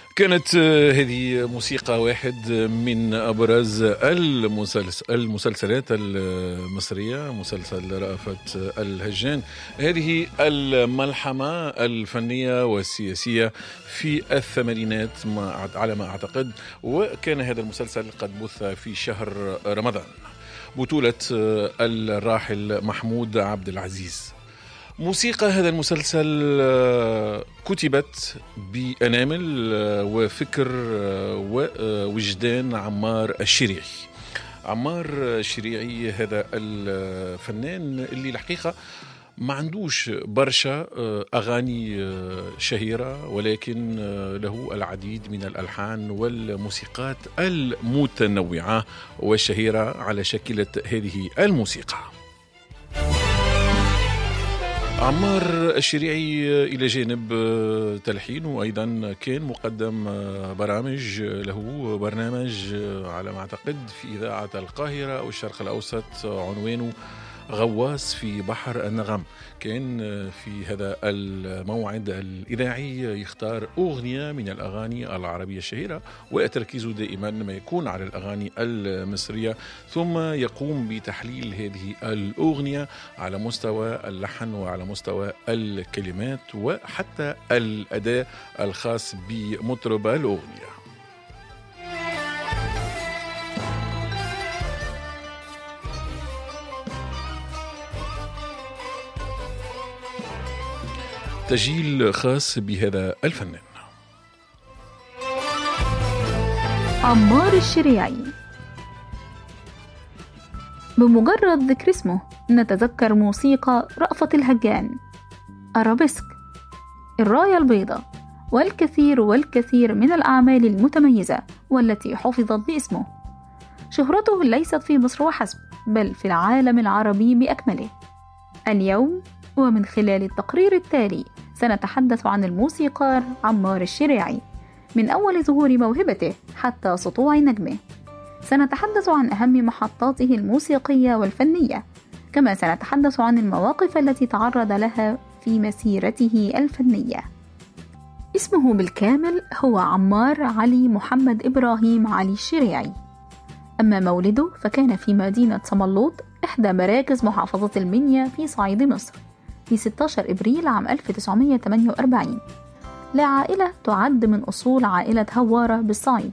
كانت هذه موسيقى واحد من أبرز المسلسلات المصرية، مسلسل رأفت الهجان. هذه الملحمة الفنية والسياسية في الثمانينات على ما أعتقد، وكان هذا المسلسل قد بث في شهر رمضان، بطولة الراحل محمود عبد العزيز. موسيقى هذا المسلسل كتبت بأنامل وفكر ووجدان عمار الشريعي. عمار الشريعي هذا الفنان اللي الحقيقة ما عندوش برشا أغاني شهيرة، ولكن له العديد من الألحان والموسيقات المتنوعة والشهيرة على شكل هذه الموسيقى. عمار الشريعي إلى جانب تلحين، وأيضا كان مقدم برامج، له برنامج على ما أعتقد في إذاعة القاهرة أو الشرق الأوسط عنوانه غواص في بحر النغم. كان في هذا الموعد الإذاعي يختار أغنية من الأغاني العربية الشهيرة، وتركيزه دائما ما يكون على الأغاني المصرية، ثم يقوم بتحليل هذه الأغنية على مستوى اللحن وعلى مستوى الكلمات وحتى الأداء الخاص بمطرب الأغنية. تسجيل خاص بهذا الفنان عمار الشريعي. بمجرد ذكر اسمه نتذكر موسيقى رأفت الهجان، أرابيسك، الراية البيضاء، والكثير من الأعمال المتميزة والتي حفظت باسمه. شهرته ليست في مصر وحسب، بل في العالم العربي بأكمله. اليوم ومن خلال التقرير التالي سنتحدث عن الموسيقار عمار الشريعي من أول ظهور موهبته حتى سطوع نجمه. سنتحدث عن أهم محطاته الموسيقية والفنية، كما سنتحدث عن المواقف التي تعرض لها في مسيرته الفنية. اسمه بالكامل هو عمار علي محمد إبراهيم علي الشريعي. أما مولده فكان في مدينة صملوط، إحدى مراكز محافظة المنيا في صعيد مصر، في 16 إبريل عام 1948، لعائلة تعد من أصول عائلة هوارة بالصعيد.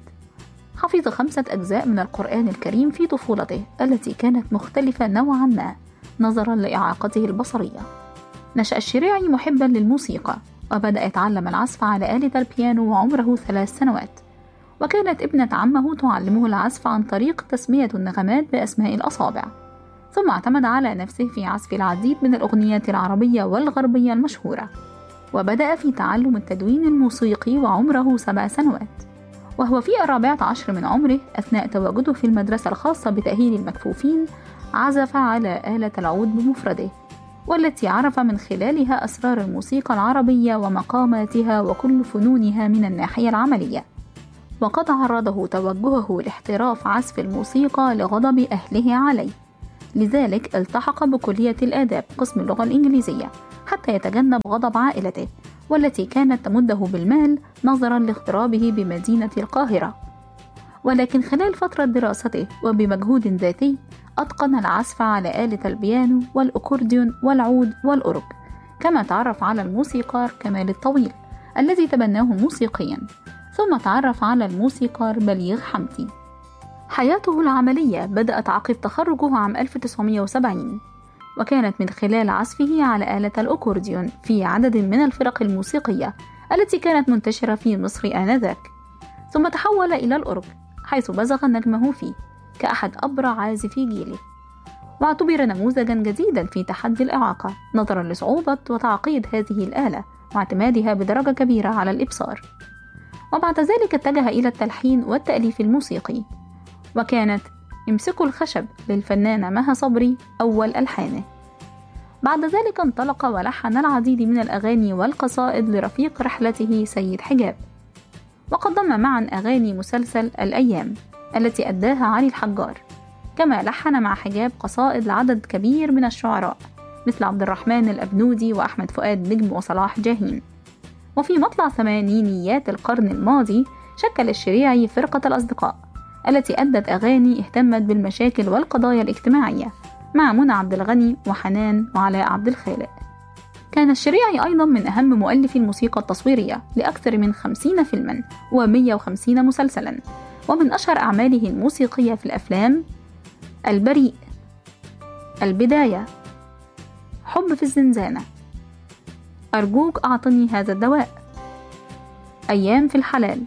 حفظ 5 أجزاء من القرآن الكريم في طفولته التي كانت مختلفة نوعا ما نظرا لإعاقته البصرية. نشأ الشريعي محبا للموسيقى، وبدأ يتعلم العزف على آلة البيانو وعمره 3 سنوات، وكانت ابنة عمه تعلمه العزف عن طريق تسمية النغمات بأسماء الأصابع. ثم اعتمد على نفسه في عزف العديد من الأغنيات العربية والغربية المشهورة، وبدأ في تعلم التدوين الموسيقي وعمره 7 سنوات، وهو في 14 من عمره أثناء تواجده في المدرسة الخاصة بتأهيل المكفوفين عزف على آلة العود بمفرده، والتي عرف من خلالها أسرار الموسيقى العربية ومقاماتها وكل فنونها من الناحية العملية. وقد عرضه توجهه لاحتراف عزف الموسيقى لغضب أهله عليه، لذلك التحق بكلية الآداب قسم اللغة الإنجليزية حتى يتجنب غضب عائلته، والتي كانت تمده بالمال نظرا لاغترابه بمدينة القاهرة. ولكن خلال فترة دراسته وبمجهود ذاتي أتقن العزف على آلة البيانو والأكورديون والعود والأورج، كما تعرف على الموسيقار كمال الطويل الذي تبناه موسيقيا، ثم تعرف على الموسيقار بليغ حمدي. حياته العملية بدأت عقب تخرجه عام 1970، وكانت من خلال عزفه على آلة الأكورديون في عدد من الفرق الموسيقية التي كانت منتشرة في مصر آنذاك. ثم تحول إلى الأورج، حيث بزغ نجمه فيه كأحد أبرع عازفي جيله، واعتبر نموذجا جديدا في تحدي الإعاقة نظرا لصعوبة وتعقيد هذه الآلة واعتمادها بدرجة كبيرة على الإبصار. وبعد ذلك اتجه إلى التلحين والتأليف الموسيقي، وكانت امسكوا الخشب للفنانة مها صبري أول ألحانه. بعد ذلك انطلق ولحن العديد من الأغاني والقصائد لرفيق رحلته سيد حجاب، وقدم معا أغاني مسلسل الأيام التي أداها علي الحجار، كما لحن مع حجاب قصائد لعدد كبير من الشعراء مثل عبد الرحمن الأبنودي وأحمد فؤاد نجم وصلاح جاهين. وفي مطلع ثمانينيات القرن الماضي شكل الشريعي فرقة الأصدقاء التي أدت أغاني اهتمت بالمشاكل والقضايا الاجتماعية مع منى عبد الغني وحنان وعلاء عبد الخالق. كان الشريعي أيضا من أهم مؤلفي الموسيقى التصويرية لأكثر من 50 فيلما و150 مسلسلا، ومن أشهر أعماله الموسيقية في الأفلام البريء، البداية، حب في الزنزانة، أرجوك أعطني هذا الدواء، أيام في الحلال،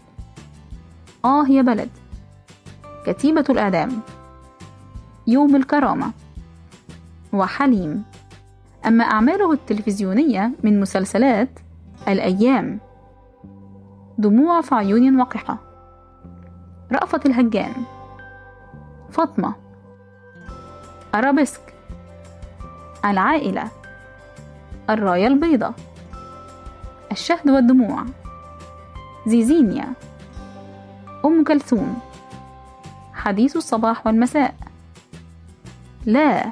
يا بلد، كتيبة الإعدام، يوم الكرامة، وحليم. أما أعماله التلفزيونية من مسلسلات الأيام، دموع في عيون وقحة، رأفت الهجان، فاطمة، أرابيسك، العائلة، الراية البيضاء، الشهد والدموع، زيزينيا، أم كلثوم، حديث الصباح والمساء، لا،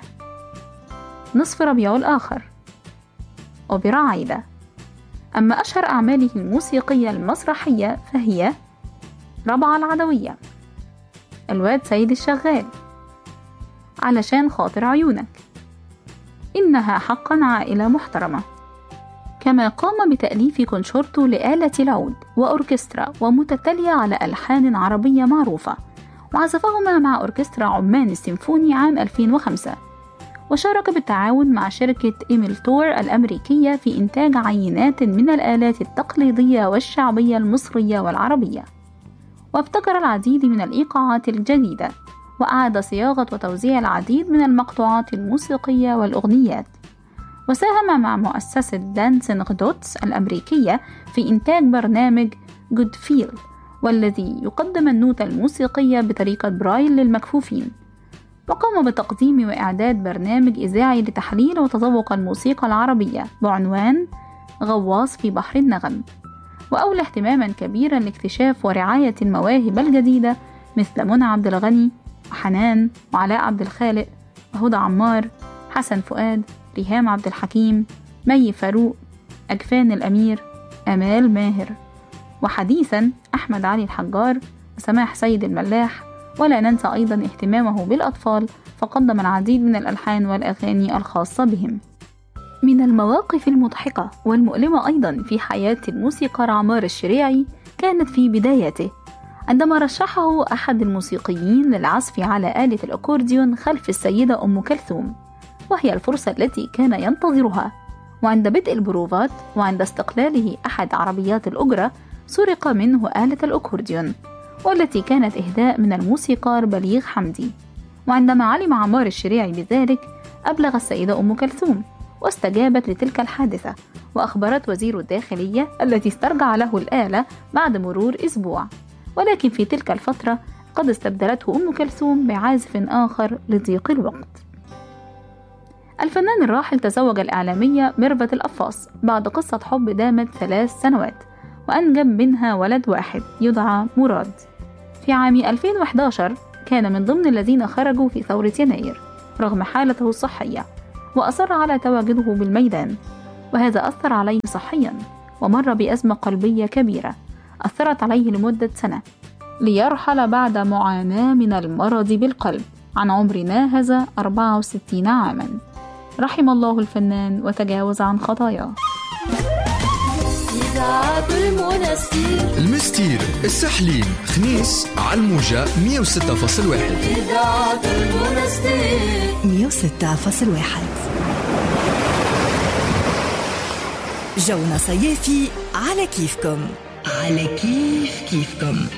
نصف ربيع الآخر، أوبرا عايدة. أما أشهر أعماله الموسيقية المسرحية فهي ربعة العدوية، الواد سيد الشغال، علشان خاطر عيونك، إنها حقا عائلة محترمة. كما قام بتأليف كونشورتو لآلة العود وأوركسترا ومتتالية على ألحان عربية معروفة، وعزفهما مع أوركسترا عمان السيمفوني عام 2005. وشارك بالتعاون مع شركة إيميل تور الأمريكية في إنتاج عينات من الآلات التقليدية والشعبية المصرية والعربية، وابتكر العديد من الإيقاعات الجديدة، وأعاد صياغة وتوزيع العديد من المقطوعات الموسيقية والأغنيات. وساهم مع مؤسسة دانسينغ دوتس الأمريكية في إنتاج برنامج جود فيل، والذي يقدم النوتة الموسيقية بطريقة برايل للمكفوفين. وقام بتقديم وإعداد برنامج إذاعي لتحليل وتذوق الموسيقى العربية بعنوان غواص في بحر النغم، وأولى اهتماما كبيرا لاكتشاف ورعاية المواهب الجديدة مثل منى عبد الغني وحنان وعلاء عبد الخالق وهدى عمار، حسن فؤاد، ريهام عبد الحكيم، مي فاروق، أجفان الأمير، أمال ماهر، وحديثا أحمد علي الحجار وسماح سيد الملاح. ولا ننسى أيضا اهتمامه بالأطفال، فقدم العديد من الألحان والأغاني الخاصة بهم. من المواقف المضحكة والمؤلمة أيضا في حياة الموسيقار عمار الشريعي كانت في بدايته، عندما رشحه أحد الموسيقيين للعزف على آلة الأكورديون خلف السيدة أم كلثوم، وهي الفرصة التي كان ينتظرها. وعند بدء البروفات وعند استقلاله أحد عربيات الأجرة سرق منه آلة الأكورديون، والتي كانت إهداء من الموسيقار بليغ حمدي. وعندما علم عمار الشريعي بذلك أبلغ السيدة أم كلثوم، واستجابت لتلك الحادثة، وأخبرت وزير الداخلية التي استرجع له الآلة بعد مرور أسبوع. ولكن في تلك الفترة قد استبدلته أم كلثوم بعازف آخر لضيق الوقت. الفنان الراحل تزوج الإعلامية ميرفت القفاص بعد قصة حب دامت 3 سنوات، وأنجب منها ولد واحد يدعى مراد. في عام 2011 كان من ضمن الذين خرجوا في ثورة يناير رغم حالته الصحية، وأصر على تواجده بالميدان، وهذا أثر عليه صحيا، ومر بأزمة قلبية كبيرة أثرت عليه لمدة سنة، ليرحل بعد معاناة من المرض بالقلب عن عمر ناهز 64 عاما. رحم الله الفنان وتجاوز عن خطاياه. المستير السحلين خميس على الموجة 106.1 106.1. جونا صيافي على كيفكم.